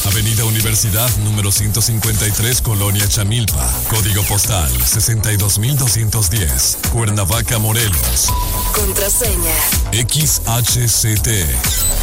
Avenida Universidad número 153, Colonia Chamilpa. Código postal 62210, Cuernavaca, Morelos. Contraseña XHCT